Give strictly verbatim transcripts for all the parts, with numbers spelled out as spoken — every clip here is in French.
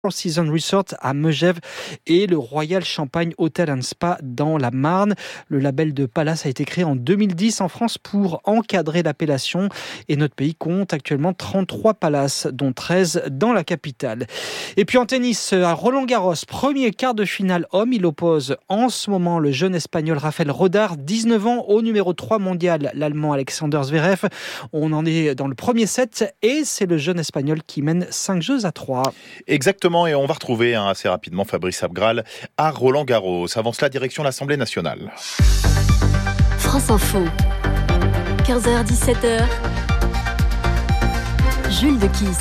Four Seasons Resort à Megève et le Royal Champagne Hotel and Spa dans la Marne. Le label de Palace a été créé en deux mille dix en France pour encadrer l'appellation et notre pays compte actuellement trente-trois palaces, dont treize dans la capitale. Et puis en tennis, à Roland-Garros, premier quart de finale homme, il oppose en ce moment le jeune espagnol Rafael Rodar, dix-neuf ans, au numéro trois mondial, l'allemand Alexander Zverev. On en est dans le premier set et c'est le jeune espagnol qui mène cinq jeux à trois. Exactement. Et on va retrouver hein, assez rapidement Fabrice Abgral à Roland-Garros. Avant cela, direction l'Assemblée nationale. France Info, quinze heures dix-sept heures, Jules Dequisse.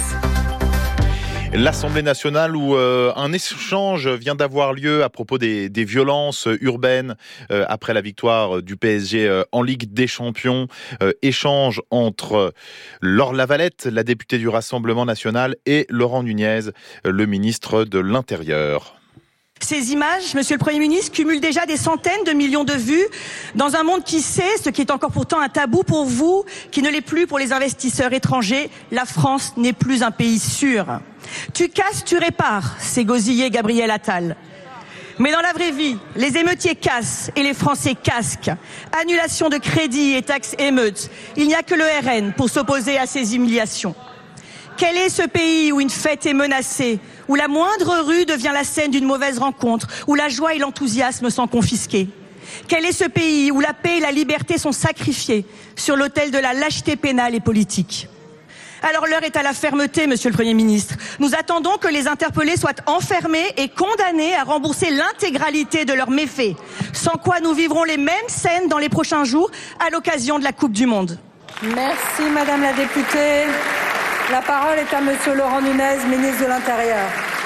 L'Assemblée nationale où euh, un échange vient d'avoir lieu à propos des, des violences urbaines euh, après la victoire du P S G euh, en Ligue des Champions. Euh, échange entre Laure Lavalette, la députée du Rassemblement national, et Laurent Nunez, le ministre de l'Intérieur. Ces images, Monsieur le Premier ministre, cumulent déjà des centaines de millions de vues dans un monde qui sait, ce qui est encore pourtant un tabou pour vous, qui ne l'est plus pour les investisseurs étrangers, la France n'est plus un pays sûr. Tu casses, tu répares, c'est gosillé Gabriel Attal. Mais dans la vraie vie, les émeutiers cassent et les Français casquent. Annulation de crédit et taxes émeutes. Il n'y a que le R N pour s'opposer à ces humiliations. Quel est ce pays où une fête est menacée, où la moindre rue devient la scène d'une mauvaise rencontre, où la joie et l'enthousiasme sont confisqués? Quel est ce pays où la paix et la liberté sont sacrifiées sur l'autel de la lâcheté pénale et politique? Alors l'heure est à la fermeté, Monsieur le Premier ministre. Nous attendons que les interpellés soient enfermés et condamnés à rembourser l'intégralité de leurs méfaits, sans quoi nous vivrons les mêmes scènes dans les prochains jours à l'occasion de la Coupe du Monde. Merci Madame la députée. La parole est à Monsieur Laurent Nunez, ministre de l'Intérieur.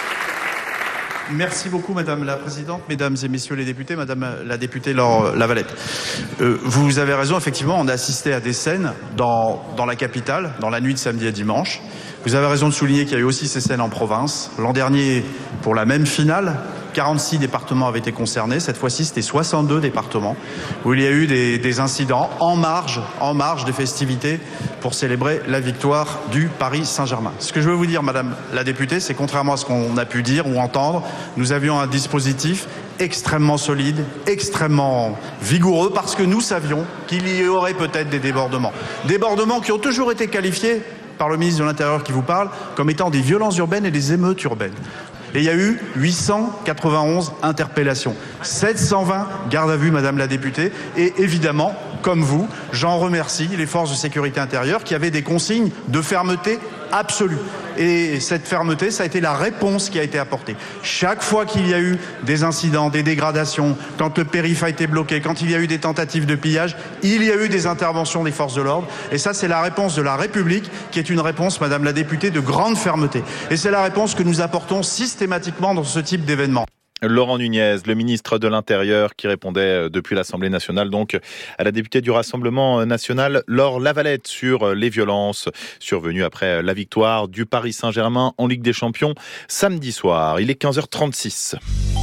Merci beaucoup Madame la Présidente, Mesdames et Messieurs les députés, Madame la députée Laure Lavalette. Euh, vous avez raison, effectivement, on a assisté à des scènes dans, dans la capitale, dans la nuit de samedi à dimanche. Vous avez raison de souligner qu'il y a eu aussi ces scènes en province. L'an dernier, pour la même finale, quarante-six départements avaient été concernés. Cette fois-ci, c'était soixante-deux départements où il y a eu des, des incidents en marge, en marge des festivités pour célébrer la victoire du Paris Saint-Germain. Ce que je veux vous dire, Madame la députée, c'est contrairement à ce qu'on a pu dire ou entendre, nous avions un dispositif extrêmement solide, extrêmement vigoureux, parce que nous savions qu'il y aurait peut-être des débordements. Débordements qui ont toujours été qualifiés par le ministre de l'Intérieur qui vous parle comme étant des violences urbaines et des émeutes urbaines. Et il y a eu huit cent quatre-vingt-onze interpellations, sept cent vingt gardes à vue, Madame la députée, et évidemment, comme vous, j'en remercie les forces de sécurité intérieure qui avaient des consignes de fermeté absolue. Et cette fermeté, ça a été la réponse qui a été apportée. Chaque fois qu'il y a eu des incidents, des dégradations, quand le périph' a été bloqué, quand il y a eu des tentatives de pillage, il y a eu des interventions des forces de l'ordre. Et ça, c'est la réponse de la République, qui est une réponse, Madame la députée, de grande fermeté. Et c'est la réponse que nous apportons systématiquement dans ce type d'événement. Laurent Nunez, le ministre de l'Intérieur, qui répondait depuis l'Assemblée nationale donc à la députée du Rassemblement national, Laure Lavalette, sur les violences survenues après la victoire du Paris Saint-Germain en Ligue des Champions samedi soir. Il est quinze heures trente-six.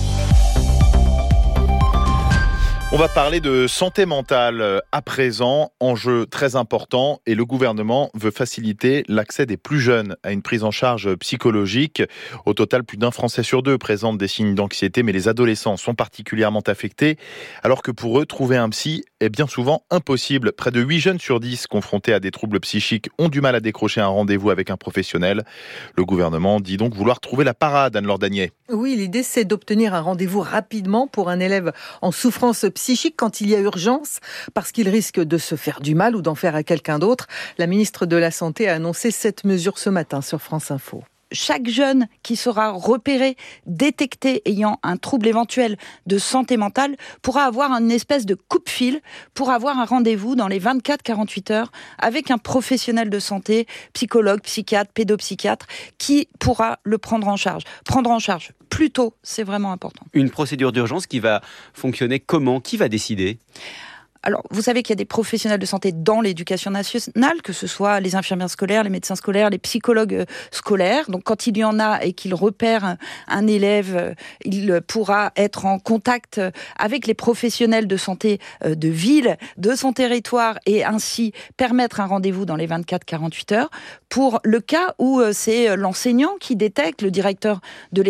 On va parler de santé mentale à présent, enjeu très important, et le gouvernement veut faciliter l'accès des plus jeunes à une prise en charge psychologique. Au total, plus d'un Français sur deux présente des signes d'anxiété, mais les adolescents sont particulièrement affectés, alors que pour eux, trouver un psy est bien souvent impossible. Près de huit jeunes sur dix confrontés à des troubles psychiques ont du mal à décrocher un rendez-vous avec un professionnel. Le gouvernement dit donc vouloir trouver la parade, Anne-Laure Danier. Oui, l'idée c'est d'obtenir un rendez-vous rapidement pour un élève en souffrance psychique quand il y a urgence, parce qu'il risque de se faire du mal ou d'en faire à quelqu'un d'autre. La ministre de la Santé a annoncé cette mesure ce matin sur France Info. Chaque jeune qui sera repéré, détecté ayant un trouble éventuel de santé mentale pourra avoir une espèce de coupe-fil pour avoir un rendez-vous dans les vingt-quatre à quarante-huit heures avec un professionnel de santé, psychologue, psychiatre, pédopsychiatre, qui pourra le prendre en charge. Prendre en charge plus tôt, c'est vraiment important. Une procédure d'urgence qui va fonctionner comment ? Qui va décider ? Alors, vous savez qu'il y a des professionnels de santé dans l'éducation nationale, que ce soit les infirmières scolaires, les médecins scolaires, les psychologues scolaires. Donc, quand il y en a et qu'il repère un élève, il pourra être en contact avec les professionnels de santé de ville, de son territoire, et ainsi permettre un rendez-vous dans les vingt-quatre à quarante-huit heures. Pour le cas où c'est l'enseignant qui détecte, le directeur de